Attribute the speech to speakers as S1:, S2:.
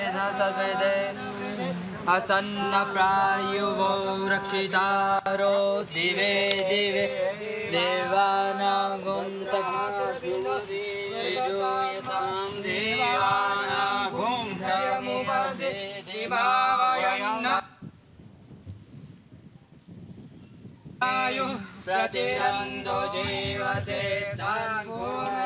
S1: सद्वेदे असन्नप्रायुवो रक्षितारो दिवे दिवे देवानागुं सखिजूयतां देवानागुं समुपसेति भावयन्न आयुः प्रतिरन्दो जीवसे तन्पुर